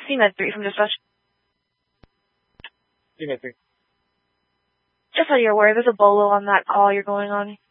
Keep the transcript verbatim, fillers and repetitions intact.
C Med three from dispatch. C Med three. Just so you're aware, there's a bolo on that call you're going on.